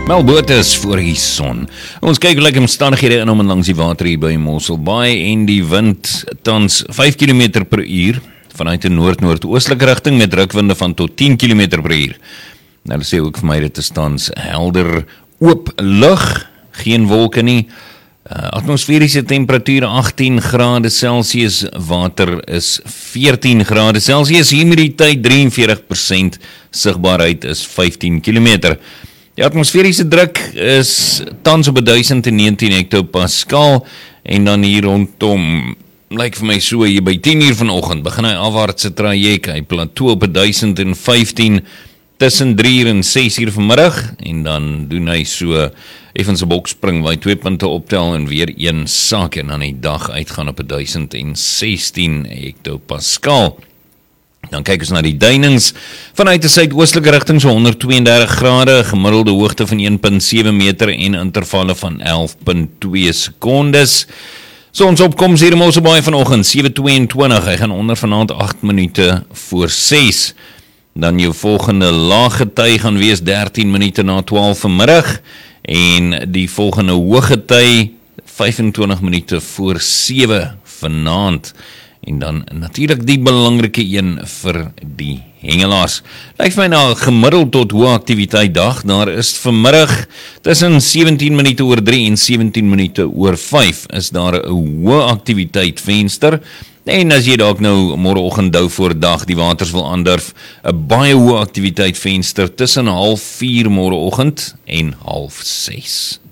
Melbourne voor die son. Ons kyk hoe lekker omstandighede in om en langs die water hier by Mossel Bay en die wind tans 5 km per uur vanuit 'n noord-noordoostelike rigting met drukwinde van tot 10 km per uur. Nou hulle sê ook vir my dit is tans helder oop lug, geen wolke nie. Atmosferiese temperatuur 18 grade Celsius, water is 14 grade Celsius, humiditeit 43%, sigbaarheid is 15 km. Die atmosferiese druk is tans op 1019 hektopascal en dan hier rondom, lyk vir my so, hier by 10 uur vanoggend, begin hy afwaartse traject, hy plateau op 1015 tussen 3 uur en 6 uur vanmiddag en dan doen hy so effens 'n bokspring waar hy 2 punte optel en weer 1 sak en dan die dag uitgaan op 1016 hektopascal. Dan kyk ons na die duinings, vanuit die suidoostelike rigting so 132 grade, gemiddelde hoogte van 1.7 meter en intervalle van 11.2 sekondes. Sonsopkoms hier in Mossel Bay vanoggend 7:22, hy gaan onder vanaand 8 minute voor 6. Dan jou volgende laaggety gaan wees 13 minute na 12 vanmiddag en die volgende hoëgety 25 minute voor 7 vanaand. En dan natuurlik die belangrike een vir die hengelaars. Lyk vir my na gemiddeld tot hoë aktiwiteit dag. Daar is vanmiddag tussen 17 minute oor 3 en 17 minute oor 5 is daar 'n hoë aktiwiteit venster. En as jy dalk nou môreoggend dou voor dag die waters wil aandurf, 'n baie hoë aktiwiteit venster tussen 3:30 môreoggend en 5:30.